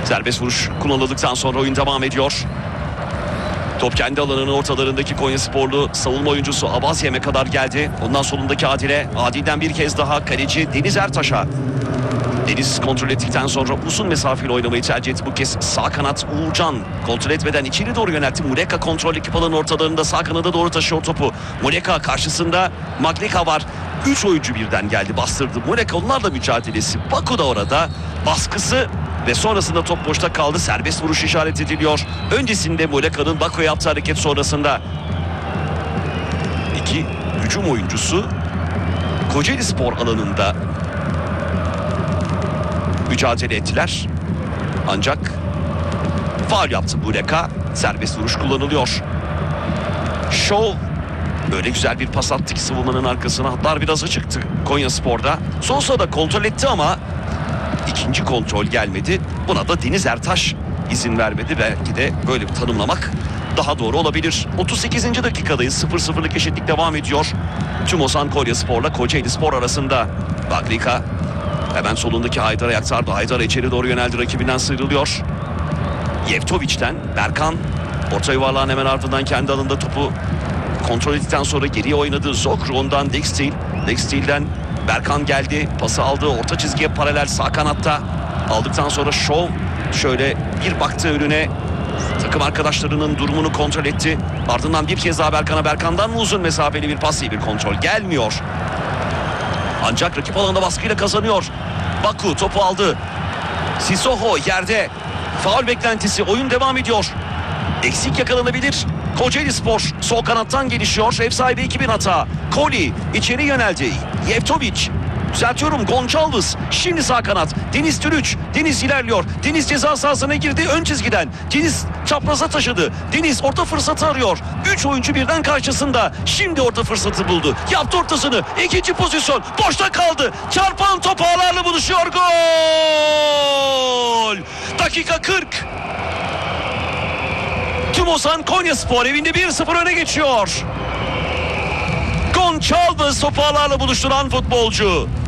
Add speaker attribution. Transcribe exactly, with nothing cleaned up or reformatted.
Speaker 1: Serbest vuruş kullanıldıktan sonra oyun devam ediyor. Top kendi alanının ortalarındaki Konyasporlu savunma oyuncusu Abazyem'e kadar geldi. Ondan solundaki Adil'e. Adil'den bir kez daha kaleci Deniz Ertaş'a. Deniz kontrol ettikten sonra uzun mesafeli oynamayı tercih etti. Bu kez sağ kanat Uğurcan kontrol etmeden içeri doğru yöneltti. Muleka kontrol ekip alanın ortalarında sağ kanada doğru taşıyor topu. Muleka karşısında Maglika var. Üç oyuncu birden geldi, bastırdı. Muleka onlarla mücadelesi. Baku da orada baskısı ve sonrasında top boşta kaldı. Serbest vuruş işaret ediliyor. Öncesinde Muleka'nın Baku'ya yaptığı hareket sonrasında iki hücum oyuncusu Kocaeli Spor alanında mücadele ettiler. Ancak faul yaptı Muleka. Serbest vuruş kullanılıyor. Show böyle güzel bir pas attı ki savunmanın arkasına. Hatlar biraz çıktı Konyaspor'da. Son sırada kontrol etti ama ikinci kontrol gelmedi. Buna da Deniz Ertaş izin vermedi. Belki de böyle bir tanımlamak daha doğru olabilir. otuz sekizinci dakikadayız. sıfır sıfırlık eşitlik devam ediyor. Tümosan Konyaspor'la Kocaeli Spor arasında. Bagrika hemen solundaki Haydar'a aktardı. Haydar içeri doğru yöneldi. Rakibinden sıyrılıyor. Yevtovic'ten Berkan. Orta yuvarlağın hemen ardından kendi alanında topu kontrol ettikten sonra geriye oynadı. Zokru ondan Dextil. Dextil'den Berkan geldi. Pası aldı. Orta çizgiye paralel sağ kanatta. Aldıktan sonra Şov şöyle bir baktı önüne. Takım arkadaşlarının durumunu kontrol etti. Ardından bir kez daha Berkan'a. Berkan'dan mı uzun mesafeli bir pas, iyi bir kontrol gelmiyor. Ancak rakip alanında baskıyla kazanıyor. Baku topu aldı. Sissoko yerde. Faul beklentisi. Oyun devam ediyor. Eksik yakalanabilir. Kocaeli Spor sol kanattan gelişiyor. Ev sahibi iki bin hata. Koli içeri yöneldi. Yevtovic. Düzeltiyorum, Gonçalves. Şimdi sağ kanat. Deniz Türüç. Deniz ilerliyor. Deniz ceza sahasına girdi. Ön çizgiden. Deniz çapraza taşıdı. Deniz orta fırsatı arıyor. Üç oyuncu birden karşısında. Şimdi orta fırsatı buldu. Yaptı ortasını. İkinci pozisyon. Boşta kaldı. Çarpan top ağlarla buluşuyor. Gol! Dakika kırk. Tümosan Konyaspor evinde bir sıfır öne geçiyor. Gonçalves topu ağlarla buluşturan futbolcu.